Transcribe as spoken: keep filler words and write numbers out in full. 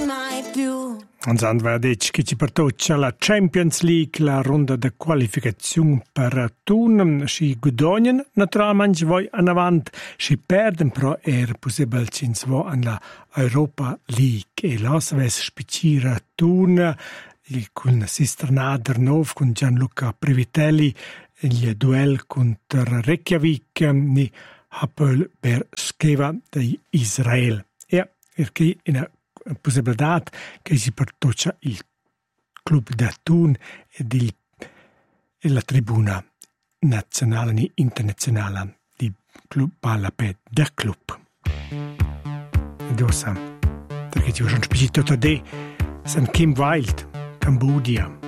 mai più. Anzan va detto che ci portoccia la Champions League, la ronda di qualificazione per Thun. Si guadagnan naturalmente voi in avanti, si perdono però è possibile che si va alla Europa League. E là si va spicire Thun con Sisternader Nov, con Gianluca Previtelli, il duello contro Reykjavik, ni Hapoel per Skeva di Israele. E perché in possibilità che si portoccia il club da Thun e, di, e la tribuna nazionale e internazionale di club Palapet da club. Dosa, perché ci sono spicito da San Kim Wild, Cambodia.